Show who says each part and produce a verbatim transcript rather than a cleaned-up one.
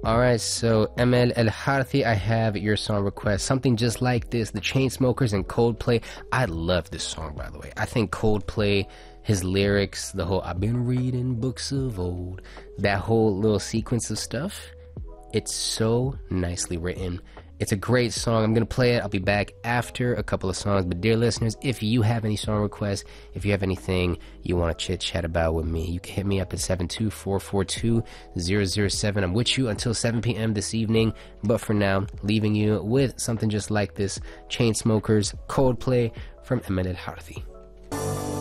Speaker 1: Alright, so Emel El Harthi, I have your song request. Something Just Like This, the Chainsmokers and Coldplay. I love this song, by the way. I think Coldplay, his lyrics, the whole I've been reading books of old, that whole little sequence of stuff, it's so nicely written. It's a great song. I'm going to play it. I'll be back after a couple of songs. But dear listeners, if you have any song requests, if you have anything you want to chit chat about with me, you can hit me up at seven two four four two zero zero seven. I'm with you until seven p.m. this evening. But for now, leaving you with Something Just Like This, Chainsmokers, Coldplay from Emel El Harthi.